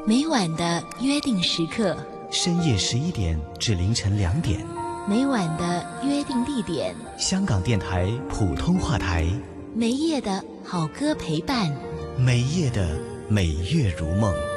每晚的约定时刻， 深夜11点至凌晨2点， 每晚的约定地点， 香港电台普通话台， 每夜的好歌陪伴， 每夜的美月如梦。